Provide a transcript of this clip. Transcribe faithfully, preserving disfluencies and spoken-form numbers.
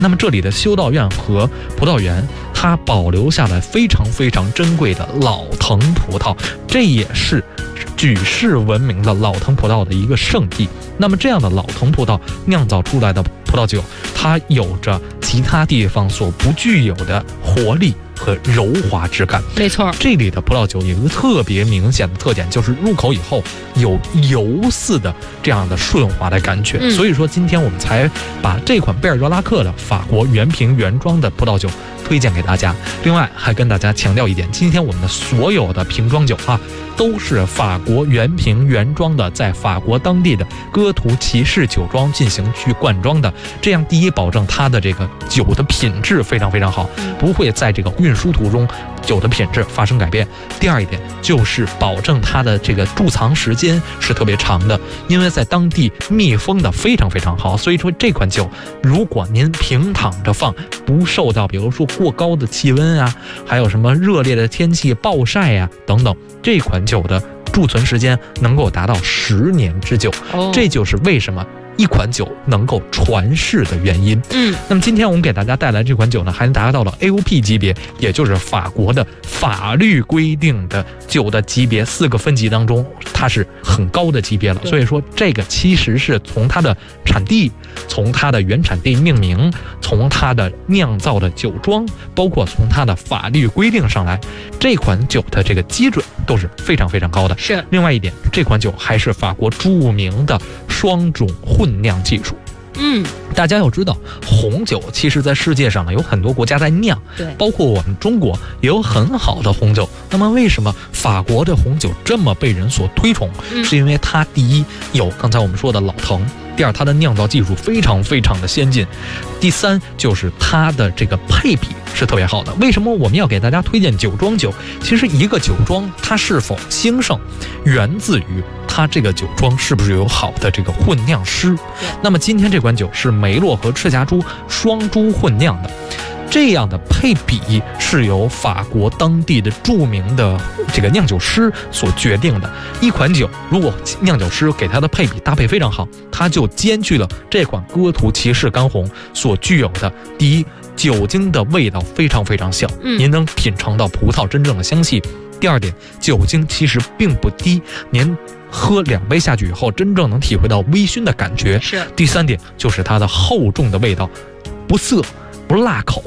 那么这里的修道院和葡萄园，它保留下来非常非常珍贵的老藤葡萄，这也是举世闻名的老藤葡萄的一个圣地。那么这样的老藤葡萄酿造出来的葡萄酒，它有着其他地方所不具有的活力和柔滑之感。 没错， 这里的葡萄酒有一个特别明显的特点，就是入口以后有油似的这样的顺滑的感觉。 嗯、 所以说今天我们才把这款贝尔格拉克的法国原瓶原装的葡萄酒推荐给大家。另外还跟大家强调一点，今天我们的所有的瓶装酒啊，都是法国原瓶原装的，在法国当地的戈图骑士酒庄进行去灌装的，这样第一保证它的这个酒的品质非常非常好，不会在这个运输途中酒的品质发生改变。第二一点就是保证它的这个贮藏时间是特别长的，因为在当地密封的非常非常好，所以说这款酒如果您平躺着放，不受到比如说过高的气温啊，还有什么热烈的天气暴晒呀、啊、等等，这款酒的贮存时间能够达到十年之久、哦、这就是为什么一款酒能够传世的原因。 嗯， 那么今天我们给大家带来这款酒呢，还达到了 A O P 级别，也就是法国的法律规定的酒的级别，四个分级当中它是很高的级别了。所以说这个其实是从它的产地，从它的原产地命名，从它的酿造的酒庄，包括从它的法律规定上来，这款酒的这个基准都是非常非常高的。 是。 另外一点，这款酒还是法国著名的双种混酿技术。 嗯， 大家要知道，红酒其实在世界上呢有很多国家在酿， 对， 包括我们中国也有很好的红酒。那么为什么法国的红酒这么被人所推崇？ 嗯、 是因为它第一有刚才我们说的老藤，第二它的酿造技术非常非常的先进，第三就是它的这个配比是特别好的。为什么我们要给大家推荐酒庄酒？其实一个酒庄它是否兴盛，源自于它这个酒庄是不是有好的这个混酿师。那么今天这款酒是梅洛和赤霞珠双珠混酿的，这样的配比是由法国当地的著名的这个酿酒师所决定的。一款酒如果酿酒师给它的配比搭配非常好，它就兼具了这款戈图骑士干红所具有的第一，酒精的味道非常非常小，您能品尝到葡萄真正的香气。第二点，酒精其实并不低，您喝两杯下去以后，真正能体会到微醺的感觉。 是。 第三点就是它的厚重的味道，不涩不辣口，